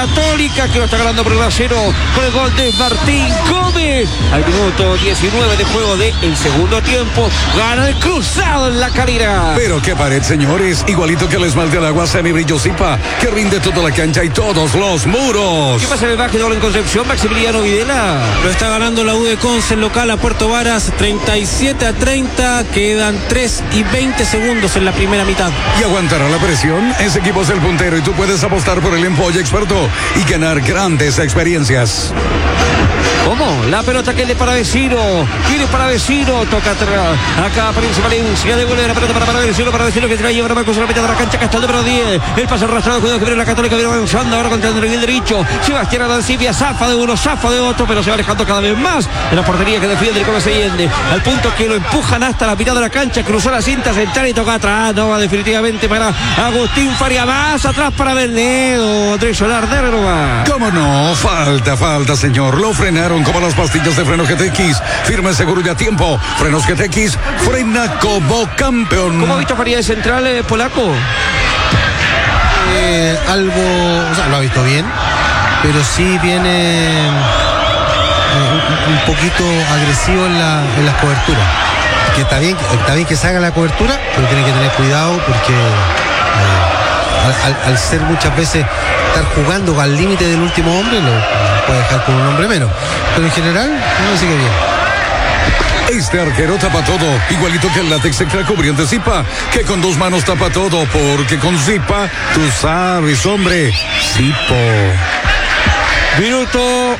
Católica, que lo está ganando por 1-0 con el gol de Martín Gómez. Al minuto 19 de juego del segundo tiempo, gana el Cruzado en La Calera. Pero qué pared, señores, igualito que el esmalte al agua Semibrillo Zipa, que rinde toda la cancha y todos los muros. ¿Qué pasa en el básquetbol en Concepción, Maximiliano Videla? Lo está ganando la U de Conce, local a Puerto Varas, 37-30, quedan 3 y 20 segundos en la primera mitad. ¿Y aguantará la presión? Ese equipo es el puntero y tú puedes apostar por el Empolla Experto y ganar grandes experiencias. ¿Cómo? La pelota que es de Paravecino. Viene Paravecino, toca atrás. Acá aparece Valencia, devuelve la pelota para Paravecino que trae ahora Marcos a la mitad de la cancha, que está el número 10. El pase arrastrado, cuidado que viene la Católica, viene avanzando ahora contra el nivel derecho. Sebastián Arancibia, zafa de uno, zafa de otro, pero se va alejando cada vez más de la portería que defiende el Nicolás Allende. Al punto que lo empujan hasta la mitad de la cancha, cruzó la cinta central y toca atrás. No va definitivamente para Agustín Faria, más atrás para Bernedo. Andrés Solar de Renova. ¿Cómo no? Falta, señor. Lo frenaron como las pastillas de freno GTX. Firme, seguro y a tiempo. Frenos GTX, frena como campeón. ¿Cómo ha visto Faría de central, polaco? O sea, lo ha visto bien, pero sí viene un poquito agresivo en las coberturas. Que está bien que se haga la cobertura, pero tiene que tener cuidado porque al ser muchas veces estar jugando al límite del último hombre, lo puede dejar con un hombre menos, pero en general no sigue bien. Este arquero tapa todo, igualito que el látex extra cubriente Zipa, que con dos manos tapa todo, porque con Zipa, tú sabes, hombre, Zipo. Minuto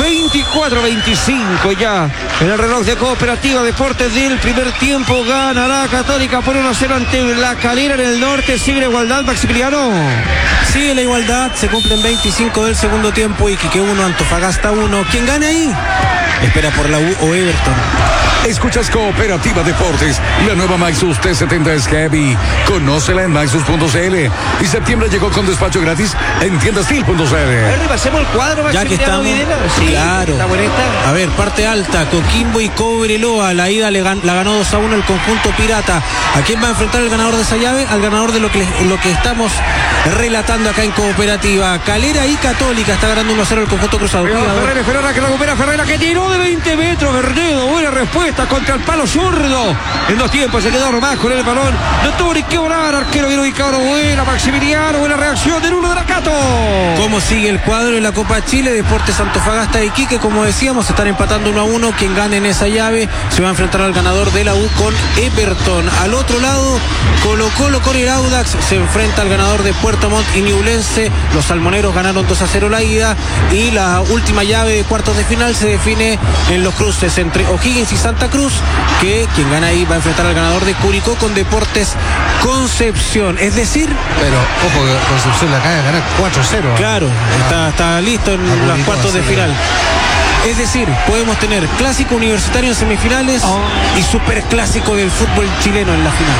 24-25 ya en el reloj de Cooperativa Deportes del primer tiempo. Gana la Católica por 1-0 ante La Calera en el norte. Sigue la igualdad, Maximiliano. Sigue la igualdad, se cumplen 25 del segundo tiempo. Iquique 1, Antofagasta 1. ¿Quién gana ahí? Espera por la U o Everton. Escuchas Cooperativa Deportes. La nueva Maxus T70 es heavy. Conócela en maxus.cl. Y septiembre llegó con despacho gratis en tiendastil.cl. Repasemos el cuadro, ya que estamos. Sí, claro. Está bonita. A ver, parte alta, Coquimbo y Cobreloa. La ida la ganó 2-1 el conjunto pirata. ¿A quién va a enfrentar el ganador de esa llave? Al ganador de lo que estamos relatando acá en Cooperativa. Calera y Católica está ganando 1-0 el conjunto cruzado. Ferreira que recupera, Ferreira que tiró de 20 metros. Bernedo, buena respuesta contra el palo zurdo. En dos tiempos se quedó nomás con el balón. No tuvo ni que volar. Arquero bien ubicado. Buena, Maximiliano. Buena reacción del uno de la Cato. ¿Cómo sigue el cuadro en la Copa Chile? Deportes Antofagasta y Iquique, como decíamos, están empatando 1-1. Quien gane en esa llave se va a enfrentar al ganador de la U con Everton. Al otro lado, Colo-Colo con el Audax se enfrenta al ganador de Puerto Montt y Ñublense. Los salmoneros ganaron 2-0 la ida y la última llave de cuartos de final se define en los cruces entre O'Higgins y Santa Cruz, que quien gana ahí va a enfrentar al ganador de Curicó con Deportes Concepción. Es decir, pero ojo que Concepción la acaba de ganar 4-0. Claro, está listo en los cuartos de final. Es decir, podemos tener clásico universitario en semifinales y superclásico del fútbol chileno en la final.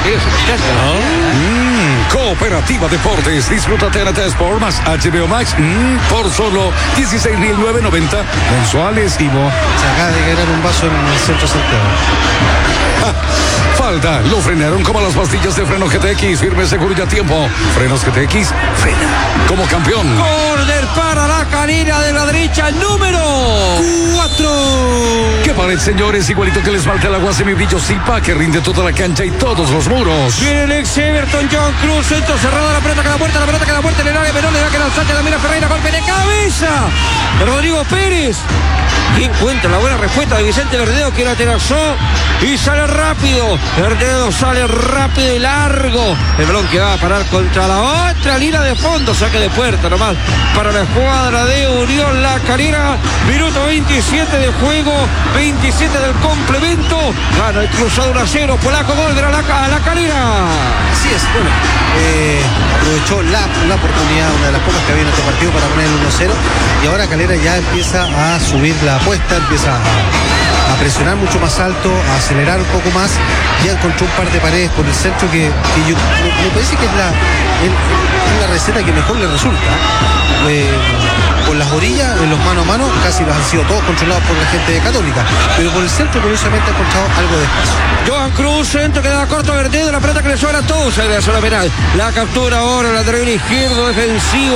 Cooperativa Deportes, disfruta TNT Sport más HBO Max por solo $16,990 mensuales. Se acaba de ganar un vaso en el centro Santiago. Falta, lo frenaron como las pastillas de freno GTX, firme, seguro y a tiempo. Frenos GTX, frena como campeón. Corner para La Calera de la derecha, número 4. Qué pared, señores, igualito que el esmalte al agua Semibrillo Zipa, que rinde toda la cancha y todos los muros. Viene el ex Everton, John Cruz, centro cerrado, la pelota queda puerta, en el área, pero le da que lanzarte la mira Ferreira, golpe de cabeza. Rodrigo Pérez. Y encuentra la buena respuesta de Vicente Bernedo, que la aterrizó y sale rápido. Bernedo sale rápido y largo. El balón que va a parar contra la otra línea de fondo. Saque de puerta nomás para la escuadra de Unión La Calera. Minuto 27 de juego, 27 del complemento. Gana el cruzado 1-0. Polaco, gol de la Calera. Así es, bueno, aprovechó la oportunidad, una de las pocas que había en este partido, para poner el 1-0. Y ahora Calera ya empieza a subir la apuesta, empieza a presionar mucho más alto, a acelerar un poco más. Ya encontró un par de paredes por el centro que yo me parece que es la receta que mejor le resulta. Por las orillas, en los mano a mano, casi los han sido todos controlados por la gente de Católica, pero por el centro curiosamente ha encontrado algo de espacio. Johan Cruz, centro, queda corto Bernedo, la pelota que le sobra a todos en la zona penal. La captura ahora, lateral izquierdo defensivo.